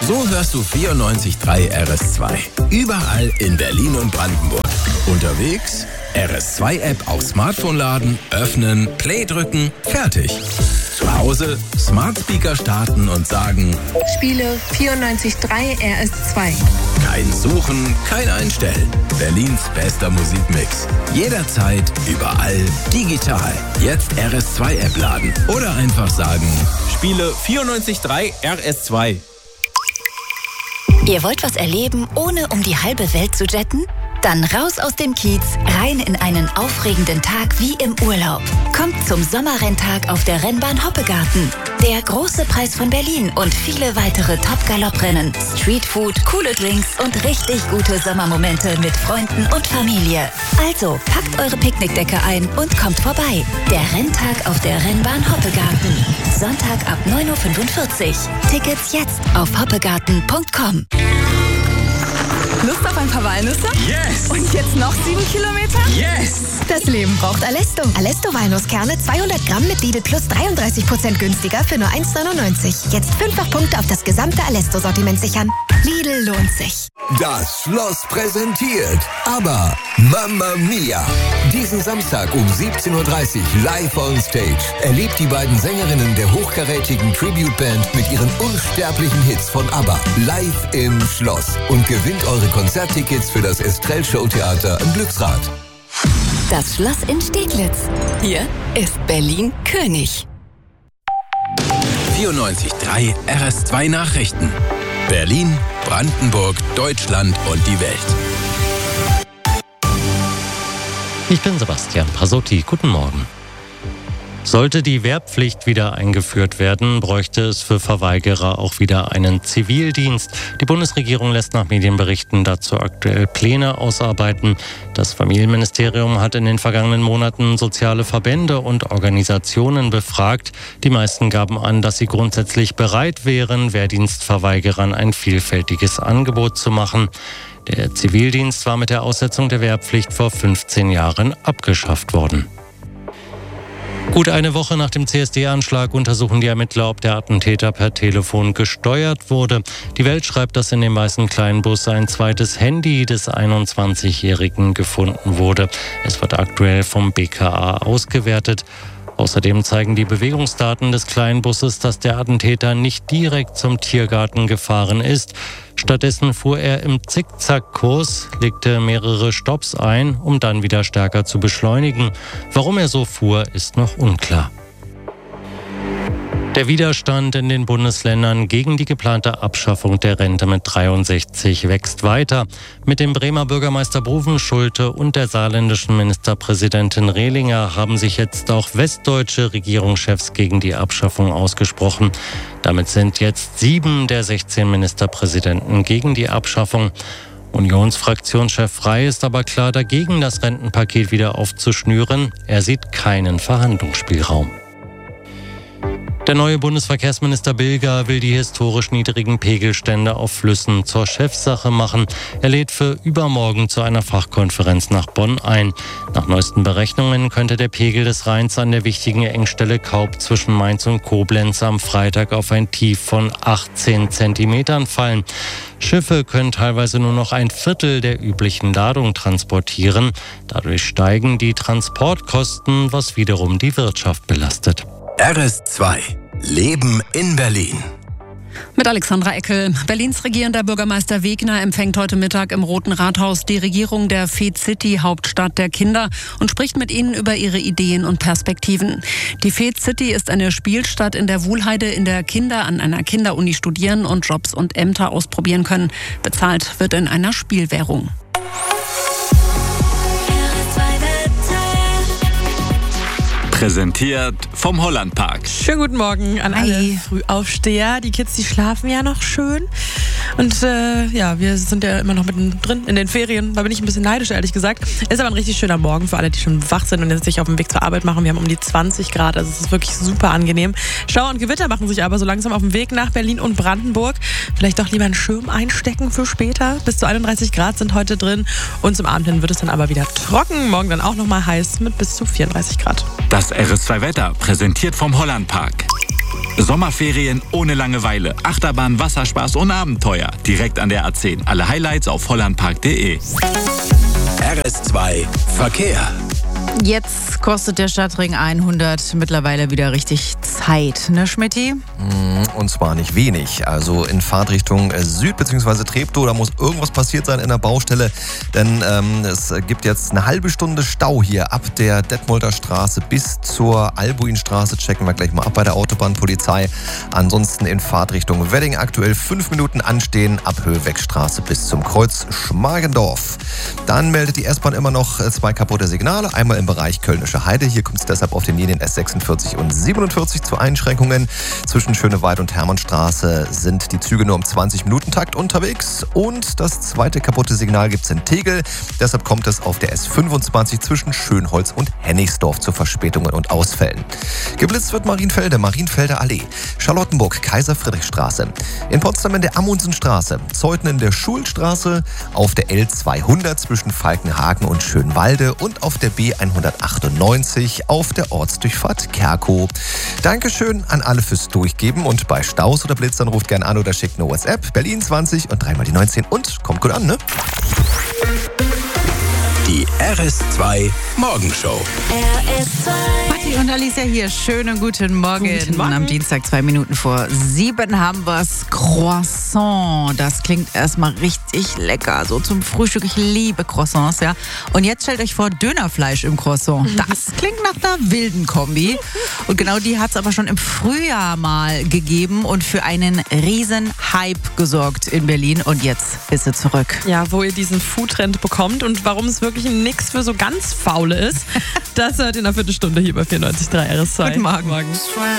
So hörst du 94.3 RS2. Überall in Berlin und Brandenburg. Unterwegs, RS2-App auf Smartphone laden, öffnen, Play drücken, fertig. Zu Hause, Smart Speaker starten und sagen: Spiele 94.3 RS2. Kein Suchen, kein Einstellen. Berlins bester Musikmix. Jederzeit, überall, digital. Jetzt RS2-App laden. Oder einfach sagen: Spiele 94.3 RS2. Ihr wollt was erleben, ohne um die halbe Welt zu jetten? Dann raus aus dem Kiez, rein in einen aufregenden Tag wie im Urlaub. Kommt zum Sommerrenntag auf der Rennbahn Hoppegarten. Der große Preis von Berlin und viele weitere Top-Galopprennen, Streetfood, coole Drinks und richtig gute Sommermomente mit Freunden und Familie. Also packt eure Picknickdecke ein und kommt vorbei. Der Renntag auf der Rennbahn Hoppegarten. Sonntag ab 9.45 Uhr. Tickets jetzt auf hoppegarten.com. Lust auf ein paar Walnüsse? Yes! Und jetzt noch 7 Kilometer? Yes! Das Leben braucht Alesto. Alesto Walnusskerne 200 Gramm mit Lidl Plus 33% günstiger für nur 1,99. Jetzt 5-fach Punkte auf das gesamte Alesto-Sortiment sichern. Lidl lohnt sich. Das Schloss präsentiert ABBA Mamma Mia. Diesen Samstag um 17.30 Uhr live on stage. Erlebt die beiden Sängerinnen der hochkarätigen Tribute-Band mit ihren unsterblichen Hits von ABBA live im Schloss und gewinnt eure Konzerttickets für das Estrell Showtheater im Glücksrad. Das Schloss in Steglitz. Hier ist Berlin König. 94.3 RS2 Nachrichten. Berlin, Brandenburg, Deutschland und die Welt. Ich bin Sebastian Pasotti. Guten Morgen. Sollte die Wehrpflicht wieder eingeführt werden, bräuchte es für Verweigerer auch wieder einen Zivildienst. Die Bundesregierung lässt nach Medienberichten dazu aktuell Pläne ausarbeiten. Das Familienministerium hat in den vergangenen Monaten soziale Verbände und Organisationen befragt. Die meisten gaben an, dass sie grundsätzlich bereit wären, Wehrdienstverweigerern ein vielfältiges Angebot zu machen. Der Zivildienst war mit der Aussetzung der Wehrpflicht vor 15 Jahren abgeschafft worden. Gut eine Woche nach dem CSD-Anschlag untersuchen die Ermittler, ob der Attentäter per Telefon gesteuert wurde. Die Welt schreibt, dass in dem weißen Kleinbus ein zweites Handy des 21-Jährigen gefunden wurde. Es wird aktuell vom BKA ausgewertet. Außerdem zeigen die Bewegungsdaten des Kleinbusses, dass der Attentäter nicht direkt zum Tiergarten gefahren ist. Stattdessen fuhr er im Zickzackkurs, legte mehrere Stopps ein, um dann wieder stärker zu beschleunigen. Warum er so fuhr, ist noch unklar. Der Widerstand in den Bundesländern gegen die geplante Abschaffung der Rente mit 63 wächst weiter. Mit dem Bremer Bürgermeister Bovenschulte und der saarländischen Ministerpräsidentin Rehlinger haben sich jetzt auch westdeutsche Regierungschefs gegen die Abschaffung ausgesprochen. Damit sind jetzt 7 der 16 Ministerpräsidenten gegen die Abschaffung. Unionsfraktionschef Frey ist aber klar dagegen, das Rentenpaket wieder aufzuschnüren. Er sieht keinen Verhandlungsspielraum. Der neue Bundesverkehrsminister Bilger will die historisch niedrigen Pegelstände auf Flüssen zur Chefsache machen. Er lädt für übermorgen zu einer Fachkonferenz nach Bonn ein. Nach neuesten Berechnungen könnte der Pegel des Rheins an der wichtigen Engstelle Kaub zwischen Mainz und Koblenz am Freitag auf ein Tief von 18 Zentimetern fallen. Schiffe können teilweise nur noch ein Viertel der üblichen Ladung transportieren. Dadurch steigen die Transportkosten, was wiederum die Wirtschaft belastet. RS2. Leben in Berlin. Mit Alexandra Eckel. Berlins regierender Bürgermeister Wegner empfängt heute Mittag im Roten Rathaus die Regierung der Fed City, Hauptstadt der Kinder, und spricht mit ihnen über ihre Ideen und Perspektiven. Die Fed City ist eine Spielstadt in der Wuhlheide, in der Kinder an einer Kinderuni studieren und Jobs und Ämter ausprobieren können. Bezahlt wird in einer Spielwährung. Präsentiert vom Hollandpark. Schönen guten Morgen an alle Frühaufsteher. Die Kids, die schlafen ja noch schön. Und wir sind ja immer noch mittendrin in den Ferien. Da bin ich ein bisschen neidisch, ehrlich gesagt. Ist aber ein richtig schöner Morgen für alle, die schon wach sind und jetzt sich auf dem Weg zur Arbeit machen. Wir haben um die 20 Grad, also es ist wirklich super angenehm. Schauer und Gewitter machen sich aber so langsam auf dem Weg nach Berlin und Brandenburg. Vielleicht doch lieber einen Schirm einstecken für später. Bis zu 31 Grad sind heute drin. Und zum Abend hin wird es dann aber wieder trocken. Morgen dann auch nochmal heiß mit bis zu 34 Grad. Das RS2 Wetter, präsentiert vom Hollandpark. Sommerferien ohne Langeweile. Achterbahn, Wasserspaß und Abenteuer. Direkt an der A10. Alle Highlights auf hollandpark.de. RS2 Verkehr. Jetzt kostet der Stadtring 100 mittlerweile wieder richtig Zeit, ne Schmitty? Und zwar nicht wenig. Also in Fahrtrichtung Süd bzw. Treptow, da muss irgendwas passiert sein in der Baustelle, denn es gibt jetzt eine halbe Stunde Stau hier ab der Detmolder Straße bis zur Albuinstraße. Checken wir gleich mal ab bei der Autobahnpolizei. Ansonsten in Fahrtrichtung Wedding aktuell 5 Minuten anstehen ab Höheweckstraße bis zum Kreuz Schmargendorf. Dann meldet die S-Bahn immer noch 2 kaputte Signale. Einmal im Bereich Kölnische Heide. Hier kommt es deshalb auf den Linien S46 und 47 zu Einschränkungen. Zwischen Schöneweid und Hermannstraße sind die Züge nur im 20-Minuten-Takt unterwegs. Und das zweite kaputte Signal gibt es in Tegel. Deshalb kommt es auf der S25 zwischen Schönholz und Hennigsdorf zu Verspätungen und Ausfällen. Geblitzt wird Marienfelder Allee, Charlottenburg, Kaiser-Friedrich-Straße. In Potsdam in der Amundsenstraße, Zeuthen in der Schulstraße, auf der L200 zwischen Falkenhagen und Schönwalde und auf der B198 auf der Ortsdurchfahrt Kerkow. Dankeschön an alle fürs Durchgeben und bei Staus oder Blitz, dann ruft gerne an oder schickt eine WhatsApp. Berlin 20 und 3 mal die 19 und kommt gut an, ne? Die RS2 Morgenshow. Patti und Alicia hier. Schönen guten Morgen. Am Dienstag 2 Minuten vor 7 haben wir das Croissant. Das klingt erstmal richtig lecker. So zum Frühstück. Ich liebe Croissants, ja. Und jetzt stellt euch vor, Dönerfleisch im Croissant. Das klingt nach einer wilden Kombi. Und genau die hat es aber schon im Frühjahr mal gegeben und für einen riesen Hype gesorgt in Berlin. Und jetzt ist sie zurück. Ja, wo ihr diesen Foodtrend bekommt und warum es wirklich nix für so ganz Faule ist, das hört ihr in einer Viertelstunde hier bei 94.3 RS2. Guten Morgen.